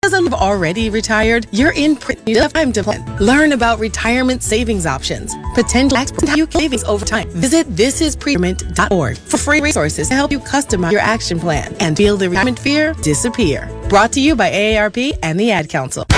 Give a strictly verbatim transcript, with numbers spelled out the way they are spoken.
Because you've already retired, you're in pretty time to plan. Learn about retirement savings options, potential savings over time. Visit this is pre-retirement dot org for free resources to help you customize your action plan and feel the retirement fear disappear. Brought to you by A A R P and the Ad Council.